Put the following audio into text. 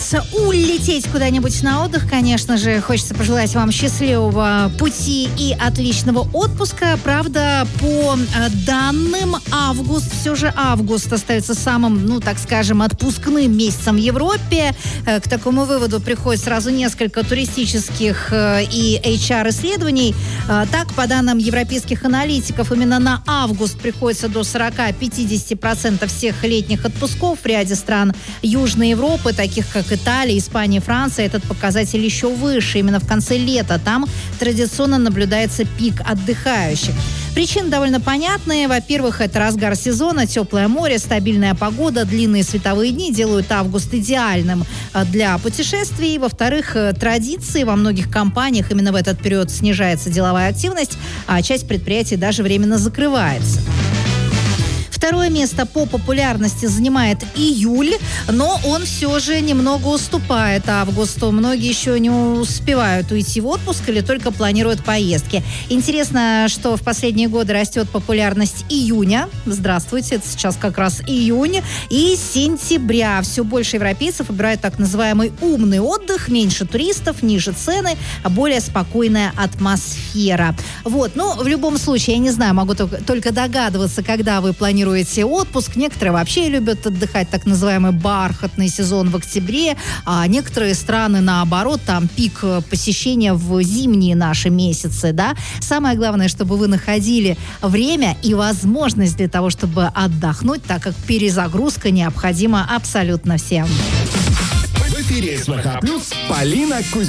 называется, улететь куда-нибудь на отдых. Конечно же, хочется пожелать вам счастливого пути и отличного отпуска. Правда, по данным, все же август остается самым, так скажем, отпускным месяцем в Европе. К такому выводу приходит сразу несколько туристических и HR-исследований. Так, по данным европейских аналитиков, именно на август приходится до 40-50% всех летних отпусков в ряде стран Южной Европы, таких как Италия, Испания, Франция. Этот показатель еще выше. Именно в конце лета там традиционно наблюдается пик отдыхающих. Причины довольно понятные. Во-первых, это разгар сезона, теплое море, стабильная погода, длинные световые дни делают август идеальным для путешествий. Во-вторых, традиции. Во многих компаниях именно в этот период снижается деловая активность, а часть предприятий даже временно закрывается. Второе место по популярности занимает июль, но он все же немного уступает августу. Многие еще не успевают уйти в отпуск или только планируют поездки. Интересно, что в последние годы растет популярность июня. Здравствуйте, это сейчас как раз июнь. И сентября. Все больше европейцев выбирают так называемый умный отдых. Меньше туристов, ниже цены, более спокойная атмосфера. В любом случае, я не знаю, могу только догадываться, когда вы планируете отпуск. Некоторые вообще любят отдыхать, так называемый бархатный сезон в октябре, а некоторые страны, наоборот, там пик посещения в зимние наши месяцы, да. Самое главное, чтобы вы находили время и возможность для того, чтобы отдохнуть, так как перезагрузка необходима абсолютно всем. В эфире СВХ+, Полина Кузьмина.